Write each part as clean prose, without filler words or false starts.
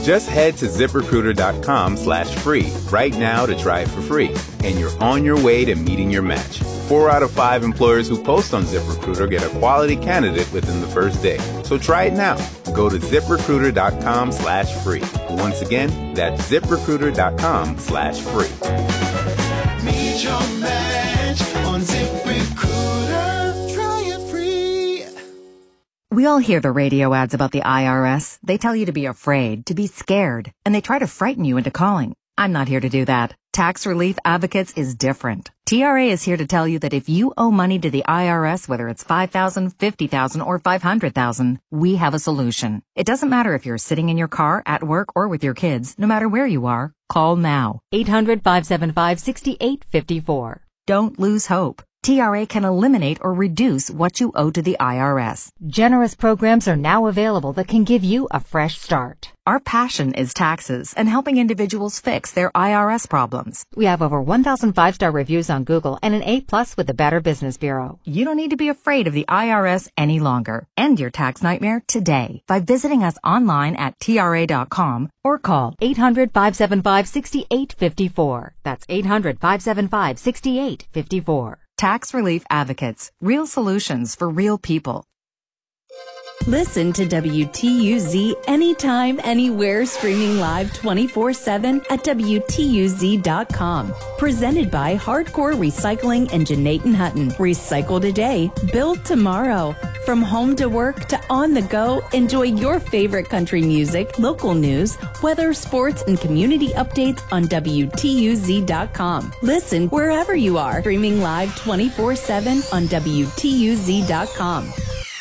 Just head to ZipRecruiter.com/free right now to try it for free. And you're on your way to meeting your match. 4 out of 5 employers who post on ZipRecruiter get a quality candidate within the first day. So try it now. Go to ZipRecruiter.com/free. Once again, that's ZipRecruiter.com/free. Meet your match on ZipRecruiter. Try it free. We all hear the radio ads about the IRS. They tell you to be afraid, to be scared, and they try to frighten you into calling. I'm not here to do that. Tax Relief Advocates is different. TRA is here to tell you that if you owe money to the IRS, whether it's $5,000, $50,000, or $500,000, we have a solution. It doesn't matter if you're sitting in your car, at work, or with your kids. No matter where you are, call now. 800-575-6854. Don't lose hope. TRA can eliminate or reduce what you owe to the IRS. Generous programs are now available that can give you a fresh start. Our passion is taxes and helping individuals fix their IRS problems. We have over 1,000 5-star reviews on Google and an A+ with the Better Business Bureau. You don't need to be afraid of the IRS any longer. End your tax nightmare today by visiting us online at TRA.com or call 800-575-6854. That's 800-575-6854. Tax Relief Advocates. Real solutions for real people. Listen to WTUZ anytime, anywhere, streaming live 24/7 at WTUZ.com. Presented by Hardcore Recycling and Janaten Hutton. Recycle today, build tomorrow. From home to work to on the go, enjoy your favorite country music, local news, weather, sports, and community updates on WTUZ.com. Listen wherever you are, streaming live 24/7 on WTUZ.com.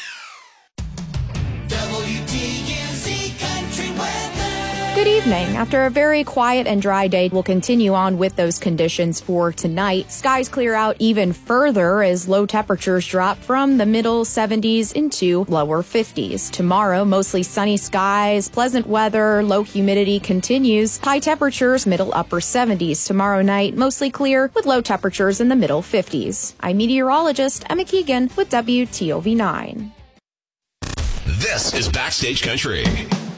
Good evening. After a very quiet and dry day, we'll continue on with those conditions for tonight. Skies clear out even further as low temperatures drop from the middle 70s into lower 50s. Tomorrow, mostly sunny skies, pleasant weather, low humidity continues. High temperatures, middle upper 70s. Tomorrow night, mostly clear with low temperatures in the middle 50s. I'm meteorologist Emma Keegan with WTOV9. This is Backstage Country.